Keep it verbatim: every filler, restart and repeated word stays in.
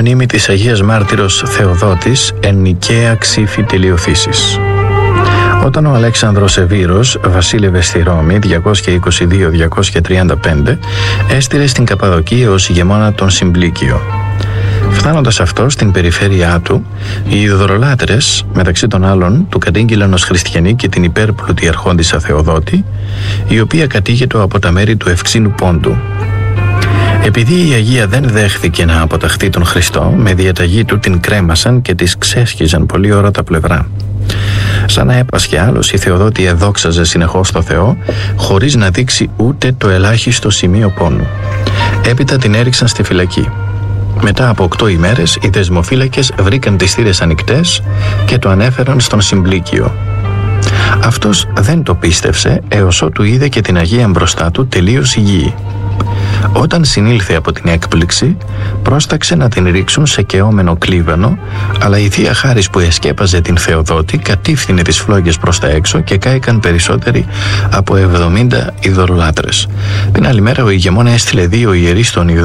μνήμη της Αγίας Μάρτυρος Θεοδότης εν Νικαία Ξύφη Τελειοθύσης. Όταν ο Αλέξανδρος Εβύρος βασίλευε στη Ρώμη διακόσια είκοσι δύο με διακόσια τριάντα πέντε, έστειλε στην Καπαδοκία ως ηγεμόνα τον Συμπλίκιο. Φτάνοντας αυτό στην περιφέρειά του, οι ειδωλολάτρες, μεταξύ των άλλων, του κατήγγειλαν ως χριστιανοί και την υπέρπλουτη αρχόντισσα Θεοδότη, η οποία κατήγεται από τα μέρη του Ευξήνου Πόντου. Επειδή η Αγία δεν δέχθηκε να αποταχθεί τον Χριστό, με διαταγή του την κρέμασαν και της ξέσχιζαν πολύ ώρα τα πλευρά. Σαν να έπασχε άλλος, η Θεοδότη εδόξαζε συνεχώς το Θεό, χωρίς να δείξει ούτε το ελάχιστο σημείο πόνου. Έπειτα την έριξαν στη φυλακή. Μετά από οκτώ ημέρες, οι δεσμοφύλακες βρήκαν τις θύρες ανοιχτές και το ανέφεραν στον Συμπλίκιο. Αυτός δεν το πίστευσε έως ότου είδε και την Αγία μπροστά του τελείως υγιή. Όταν συνήλθε από την έκπληξη, πρόσταξε να την ρίξουν σε καιόμενο κλίβανο, αλλά η Θεία Χάρις που εσκέπαζε την Θεοδότη κατήφθηνε τις φλόγες προς τα έξω και κάηκαν περισσότεροι από εβδομήντα ειδωλολάτρες. Την άλλη μέρα ο ηγεμόνα έστειλε δύο ιερείς των